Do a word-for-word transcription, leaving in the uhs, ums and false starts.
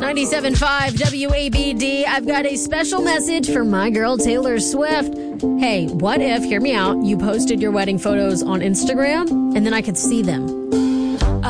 ninety-seven point five W A B D. I've got a special message for my girl Taylor Swift. Hey, what if, hear me out, you posted your wedding photos on Instagram and then I could see them?